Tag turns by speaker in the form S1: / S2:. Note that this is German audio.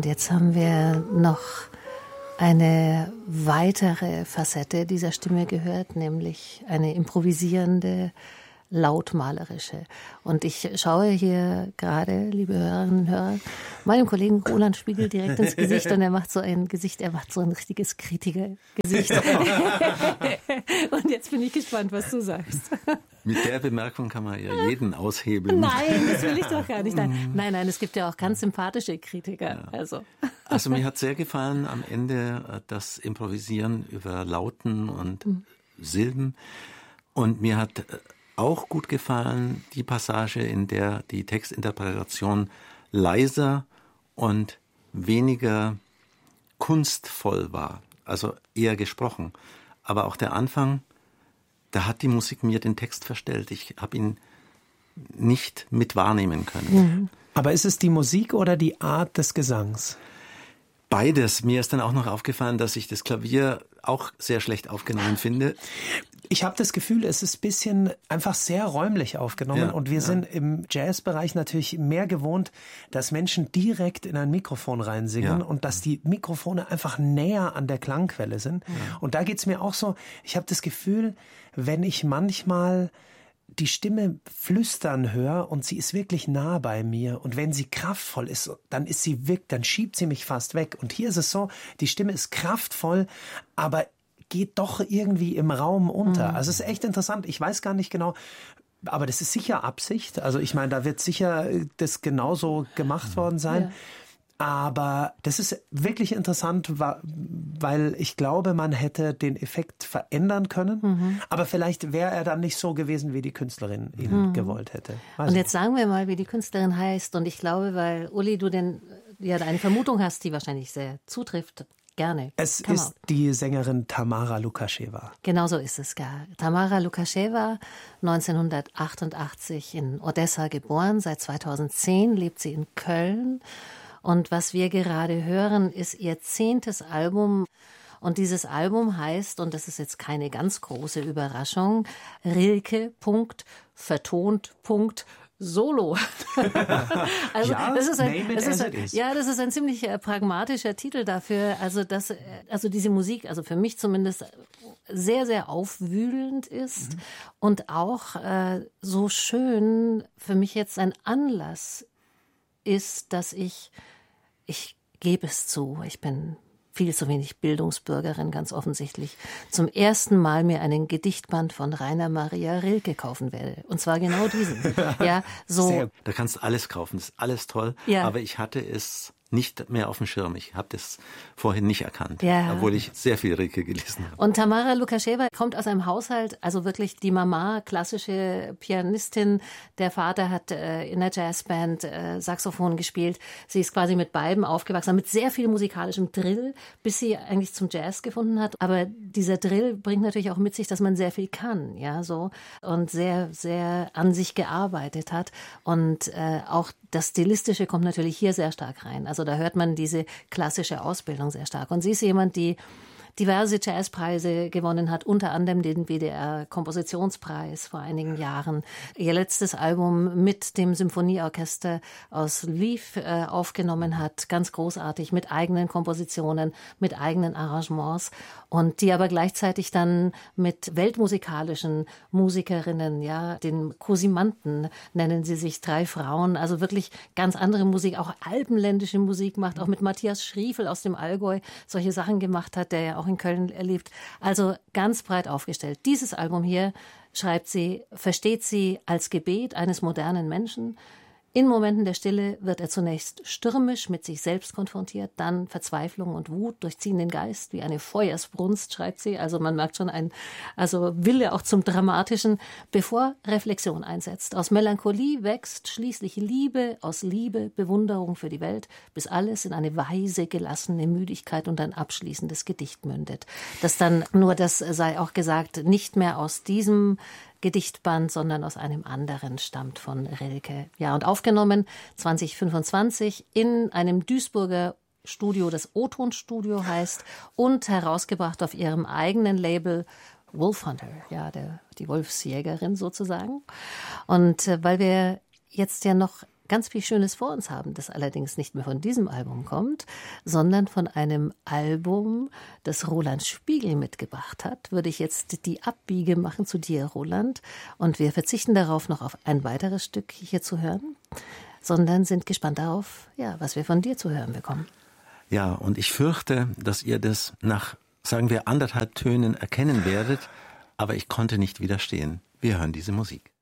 S1: und jetzt haben wir noch eine weitere Facette dieser Stimme gehört, nämlich eine improvisierende, lautmalerische. Und ich schaue hier gerade, liebe Hörerinnen und Hörer, meinem Kollegen Roland Spiegel direkt ins Gesicht und er macht so ein richtiges Kritikergesicht. Und jetzt bin ich gespannt, was du sagst.
S2: Mit der Bemerkung kann man ja jeden aushebeln.
S1: Nein, das will ich doch gar nicht. Nein, es gibt ja auch ganz sympathische Kritiker.
S2: Ja. Also mir hat sehr gefallen am Ende das Improvisieren über Lauten und Silben. Und mir hat auch gut gefallen die Passage, in der die Textinterpretation leiser und weniger kunstvoll war, also eher gesprochen. Aber auch der Anfang, da hat die Musik mir den Text verstellt. Ich habe ihn nicht mit wahrnehmen können.
S3: Aber ist es die Musik oder die Art des Gesangs?
S2: Beides. Mir ist dann auch noch aufgefallen, dass ich das Klavier auch sehr schlecht aufgenommen finde.
S3: Ich habe das Gefühl, es ist ein bisschen einfach sehr räumlich aufgenommen und wir sind im Jazzbereich natürlich mehr gewohnt, dass Menschen direkt in ein Mikrofon reinsingen und dass die Mikrofone einfach näher an der Klangquelle sind. Und da geht's mir auch so, ich habe das Gefühl, wenn ich manchmal die Stimme flüstern höre und sie ist wirklich nah bei mir und wenn sie kraftvoll ist, dann schiebt sie mich fast weg. Und hier ist es so, die Stimme ist kraftvoll, aber geht doch irgendwie im Raum unter. Also es ist echt interessant. Ich weiß gar nicht genau, aber das ist sicher Absicht. Also ich meine, da wird sicher das genauso gemacht worden sein. Ja. Aber das ist wirklich interessant, weil ich glaube, man hätte den Effekt verändern können. Aber vielleicht wäre er dann nicht so gewesen, wie die Künstlerin ihn gewollt hätte.
S1: Und jetzt sagen wir mal, wie die Künstlerin heißt. Und ich glaube, weil, Uli, du eine Vermutung hast, die wahrscheinlich sehr zutrifft. Gerne.
S3: Es ist die Sängerin Tamara Lukascheva.
S1: Genau so ist es gar. Tamara Lukascheva, 1988 in Odessa geboren. Seit 2010 lebt sie in Köln. Und was wir gerade hören, ist ihr 10. Album. Und dieses Album heißt, und das ist jetzt keine ganz große Überraschung, Rilke. Vertont. Solo. Also das ist ein ziemlich pragmatischer Titel dafür, also diese Musik, also für mich zumindest sehr, sehr aufwühlend ist und auch so schön für mich jetzt ein Anlass ist, dass ich gebe es zu, ich bin viel zu wenig Bildungsbürgerin, ganz offensichtlich, zum ersten Mal mir einen Gedichtband von Rainer Maria Rilke kaufen werde. Und zwar genau diesen. Ja, so.
S2: Da kannst du alles kaufen, das ist alles toll. Ja. Aber ich hatte es nicht mehr auf dem Schirm. Ich habe das vorhin nicht erkannt, obwohl ich sehr viel Rilke gelesen habe.
S1: Und Tamara Lukascheva kommt aus einem Haushalt, also wirklich die Mama, klassische Pianistin. Der Vater hat in der Jazzband Saxophon gespielt. Sie ist quasi mit beiden aufgewachsen, mit sehr viel musikalischem Drill, bis sie eigentlich zum Jazz gefunden hat. Aber dieser Drill bringt natürlich auch mit sich, dass man sehr viel kann, ja, so, und sehr, sehr an sich gearbeitet hat. Und auch das Stilistische kommt natürlich hier sehr stark rein. Also da hört man diese klassische Ausbildung sehr stark. Und sie ist jemand, die diverse Jazzpreise gewonnen hat, unter anderem den WDR-Kompositionspreis vor einigen Jahren. Ihr letztes Album mit dem Symphonieorchester aus Lviv aufgenommen hat, ganz großartig, mit eigenen Kompositionen, mit eigenen Arrangements und die aber gleichzeitig dann mit weltmusikalischen Musikerinnen, ja, den Cosimanten nennen sie sich, 3 Frauen, also wirklich ganz andere Musik, auch alpenländische Musik macht, auch mit Matthias Schriefel aus dem Allgäu solche Sachen gemacht hat, der ja auch in Köln lebt. Also ganz breit aufgestellt. Dieses Album hier, schreibt sie, versteht sie als Gebet eines modernen Menschen. In Momenten der Stille wird er zunächst stürmisch mit sich selbst konfrontiert, dann Verzweiflung und Wut durchziehen den Geist wie eine Feuersbrunst, schreibt sie. Also man merkt schon Wille auch zum Dramatischen, bevor Reflexion einsetzt. Aus Melancholie wächst schließlich Liebe, aus Liebe Bewunderung für die Welt, bis alles in eine weise, gelassene Müdigkeit und ein abschließendes Gedicht mündet. Das sei auch gesagt, nicht mehr aus diesem Gedichtband, sondern aus einem anderen stammt von Rilke. Ja, und aufgenommen 2025 in einem Duisburger Studio, das O-Ton-Studio heißt, und herausgebracht auf ihrem eigenen Label Wolfhunter, ja, die Wolfsjägerin sozusagen. Und weil wir jetzt ja noch ganz viel Schönes vor uns haben, das allerdings nicht mehr von diesem Album kommt, sondern von einem Album, das Roland Spiegel mitgebracht hat, würde ich jetzt die Abbiege machen zu dir, Roland. Und wir verzichten darauf, noch auf ein weiteres Stück hier zu hören, sondern sind gespannt darauf, ja, was wir von dir zu hören bekommen.
S2: Ja, und ich fürchte, dass ihr das nach, sagen wir, 1,5 Tönen erkennen werdet, aber ich konnte nicht widerstehen. Wir hören diese Musik.